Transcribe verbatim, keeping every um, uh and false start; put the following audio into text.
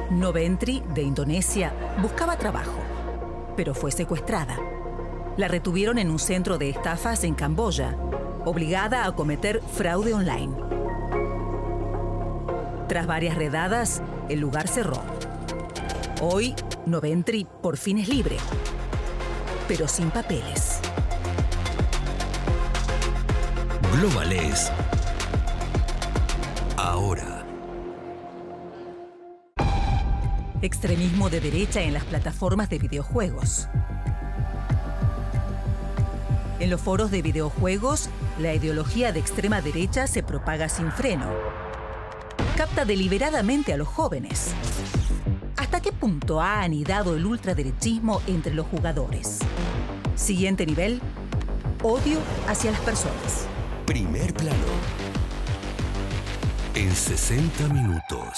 Noventri, de Indonesia, buscaba trabajo, pero fue secuestrada. La retuvieron en un centro de estafas en Camboya, obligada a cometer fraude online. Tras varias redadas, el lugar cerró. Hoy, Noventri por fin es libre, pero sin papeles. Globales. Ahora. Extremismo de derecha en las plataformas de videojuegos. En los foros de videojuegos, la ideología de extrema derecha se propaga sin freno. Capta deliberadamente a los jóvenes. ¿Hasta qué punto ha anidado el ultraderechismo entre los jugadores? Siguiente nivel: odio hacia las personas. Primer plano. En sesenta minutos.